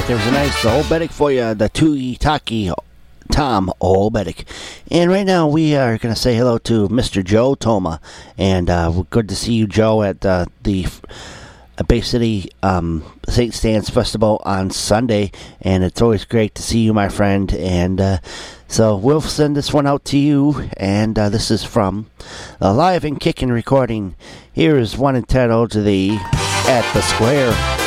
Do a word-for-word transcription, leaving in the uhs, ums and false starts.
right, there was a nice Olbetic for you, the Tui Taki Tom Olbetic. And right now we are going to say hello to Mister Joe Toma. And uh, good to see you, Joe, at uh, the uh, Bay City um, Saint Stan's Festival on Sunday. And it's always great to see you, my friend. And uh, so we'll send this one out to you. And uh, this is from a live and kicking recording. Here is one entitled to the At the Square.